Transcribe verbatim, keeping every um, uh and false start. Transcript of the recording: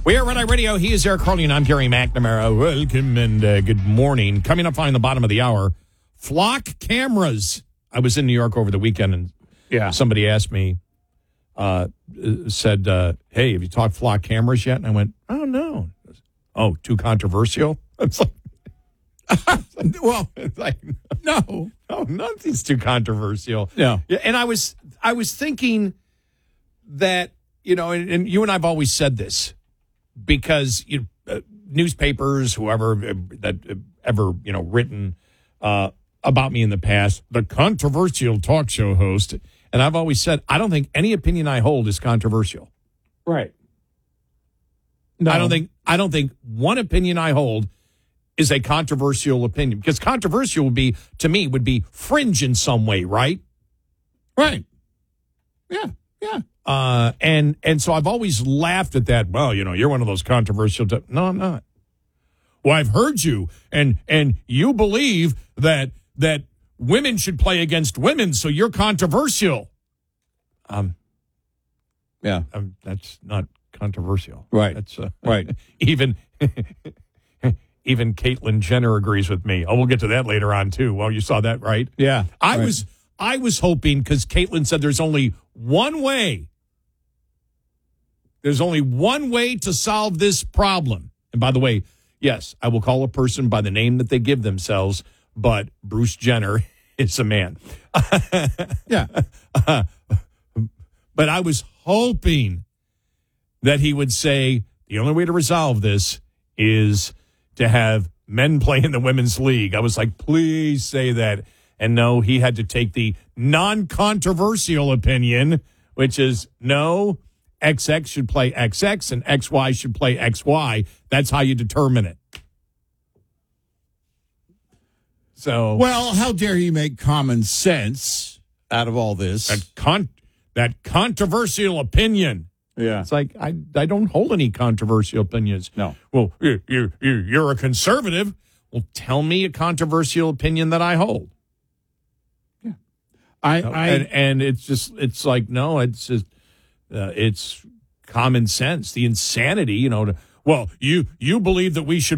We are Red Eye Radio. He is Eric Carly, and I'm Gary McNamara. Welcome and uh, good morning. Coming up on the bottom of the hour, flock cameras. I was in New York over the weekend, and yeah. somebody asked me, uh, said, uh, hey, have you talked flock cameras yet? And I went, oh, no. Oh, too controversial? It's like, well, it's like, no, no, nothing's too controversial. Yeah. Yeah. And I was, I was thinking that, you know, and, and you and I've always said this, because you know, uh, newspapers, whoever uh, that uh, ever you know written uh, about me in the past, the controversial talk show host, and I've always said I don't think any opinion I hold is controversial. Right. No. I don't think I don't think one opinion I hold is a controversial opinion, because controversial would be, to me, would be fringe in some way, right? Right. Yeah. Yeah. Uh, and and so I've always laughed at that. Well, you know, you're one of those controversial. T-. No, I'm not. Well, I've heard you, and and you believe that that women should play against women, so you're controversial. Um, yeah, um, that's not controversial, right? That's uh, right. Even even Caitlyn Jenner agrees with me. Oh, we'll get to that later on too. Well, you saw that, right? Yeah, I right. was I was hoping, because Caitlyn said there's only one way. There's only one way to solve this problem. And by the way, yes, I will call a person by the name that they give themselves, but Bruce Jenner is a man. Yeah. Uh, but I was hoping that he would say the only way to resolve this is to have men play in the women's league. I was like, please say that. And no, he had to take the non-controversial opinion, which is no, X X should play X X and X Y should play X Y. That's how you determine it. So, well, how dare you make common sense out of all this? That, con- that controversial opinion. Yeah. It's like, I, I don't hold any controversial opinions. No. Well, you, you, you're a conservative. Well, tell me a controversial opinion that I hold. Yeah. I, No, I and, and it's just, it's like, no, it's just, uh, it's common sense. The insanity, you know, to, well, you, you believe that we should